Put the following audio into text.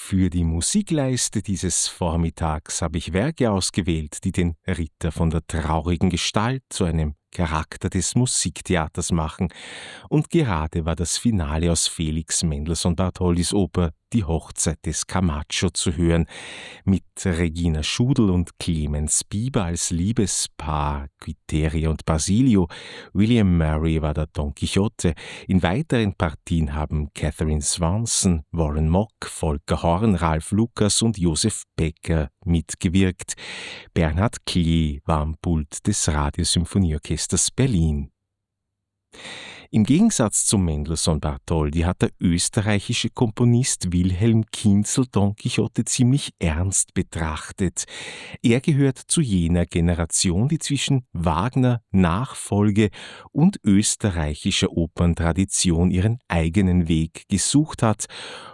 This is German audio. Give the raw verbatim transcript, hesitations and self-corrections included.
Für die Musikleiste dieses Vormittags habe ich Werke ausgewählt, die den Ritter von der traurigen Gestalt zu einem Charakter des Musiktheaters machen. Und gerade war das Finale aus Felix Mendelssohn Bartholdys Oper Die Hochzeit des Camacho zu hören, mit Regina Schudel und Clemens Bieber als Liebespaar, Quiteria und Basilio. William Murray war der Don Quixote. In weiteren Partien haben Catherine Swanson, Warren Mock, Volker Horn, Ralf Lukas und Josef Becker mitgewirkt. Bernhard Klee war am Pult des Radiosymphonieorchesters Berlin. Im Gegensatz zu Mendelssohn Bartholdy hat der österreichische Komponist Wilhelm Kienzl Don Quixote ziemlich ernst betrachtet. Er gehört zu jener Generation, die zwischen Wagner, Nachfolge und österreichischer Operntradition ihren eigenen Weg gesucht hat